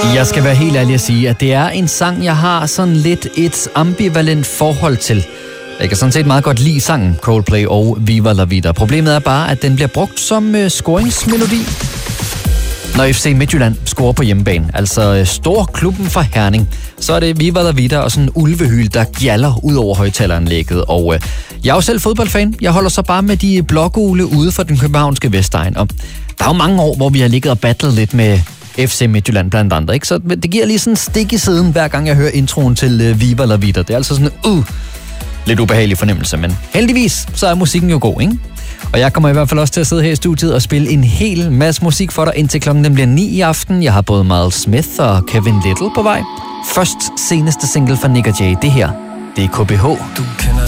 Jeg skal være helt ærlig at sige, at det er en sang, jeg har sådan lidt et ambivalent forhold til. Jeg kan sådan set meget godt lide sangen Coldplay og Viva La Vida. Problemet er bare, at den bliver brugt som scoringsmelodi. Når FC Midtjylland scorer på hjemmebane, altså storklubben fra Herning, så er det Viva La Vida og sådan en ulvehyl, der gjaller ud over højtaleranlægget. Og jeg er jo selv fodboldfan. Jeg holder så bare med de blågule ude for den københavnske Vestegn. Og der er jo mange år, hvor vi har ligget og battlet lidt med FC Midtjylland blandt andre, ikke? Så det giver lige sådan en stik i siden, hver gang jeg hører introen til Viva La Vida. Det er altså sådan en lidt ubehagelig fornemmelse, men heldigvis så er musikken jo god, ikke? Og jeg kommer i hvert fald også til at sidde her i studiet og spille en hel masse musik for dig, indtil klokken bliver 9 i aften. Jeg har både Miles Smith og Kevin Little på vej. Først seneste single fra Nick og Jay. Det her, det er KBH. Du kender